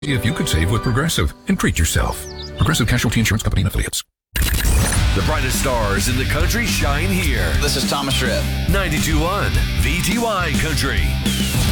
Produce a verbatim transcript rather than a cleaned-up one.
See if you could save with Progressive and treat yourself. Progressive Casualty Insurance Company and Affiliates. The brightest stars in the country shine here. This is Thomas Rhett. ninety-two point one V T Y Country.